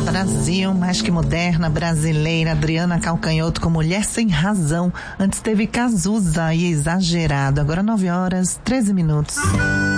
Brasil, mais que moderna, brasileira, Adriana Calcanhoto com Mulher Sem Razão. Antes teve Cazuza e Exagerado. Agora 9 horas, 13 minutos.